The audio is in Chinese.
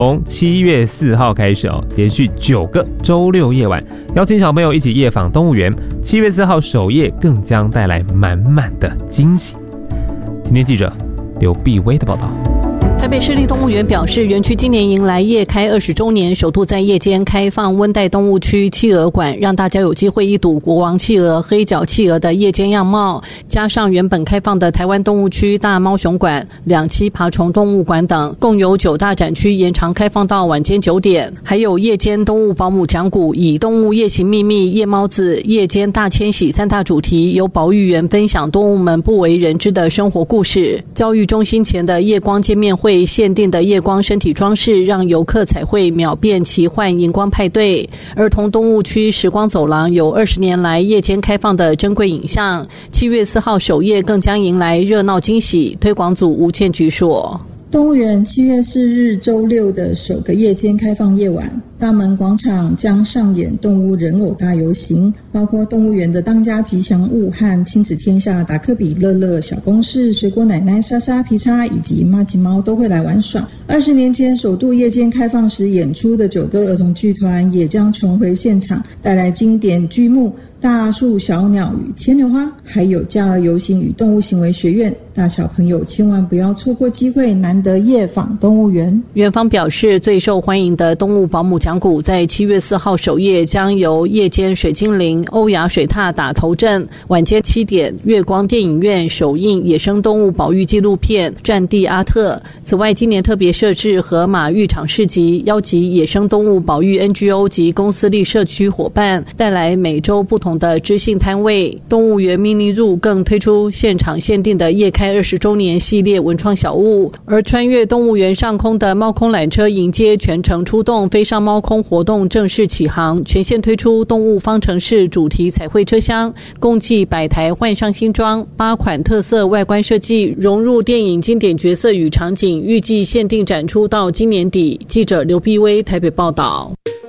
从7月4号开始连续9个周六夜晚，邀请小朋友一起夜访动物园。7月4号首夜更将带来满满的惊喜。今天记者刘碧薇的报道。 台北市立动物园表示，园区今年迎来夜开20周年，首度在夜间开放温带动物区企鹅馆，让大家有机会一睹国王企鹅、黑脚企鹅的夜间样貌，加上原本开放的台湾动物区大猫熊馆、两栖爬虫动物馆等，共有9大展区延长开放到晚间9点，还有夜间动物保姆讲古，以动物夜行秘密、夜猫子、夜间大迁徙3大主题，由保育员分享动物们不为人知的生活故事。教育中心前的夜光见面会限定的夜光身体装饰，让游客彩绘秒变奇幻荧光派对。儿童动物区时光走廊有20年来夜间开放的珍贵影像。7月4号首夜更将迎来热闹惊喜。推广组吴倩菊说， 动物园7月4日周六的首个夜间开放夜晚，大门广场将上演动物人偶大游行，包括动物园的当家吉祥物和亲子天下达克比、乐乐、小公式、水果奶奶、莎莎、皮叉以及玛奇猫都会来玩耍。20年前首度夜间开放时演出的9个儿童剧团也将重回现场，带来经典剧目大树、小鸟与牵牛花，还有假日游行与动物行为学院。大小朋友千万不要错过机会，难得夜访动物园。 园方表示，最受欢迎的动物保姆讲古在7月4号首夜将由夜间水精灵、欧亚水獭打头阵，晚间7点月光电影院首映野生动物保育纪录片《战地阿特》。此外，今年特别设置河马浴场市集，邀集野生动物保育 NGO 及公司立社区伙伴，带来每周不同的知性摊位。动物园 Mini Zoo 更推出现场限定的夜开20周年系列文创小物，而穿越动物园上空的猫空缆车迎接全程出动飞上猫空活动正式起航，全线推出动物方程式主题彩绘车厢，共计100台换上新装，8款特色外观设计融入电影经典角色与场景，预计限定展出到今年底。记者刘碧薇台北报道。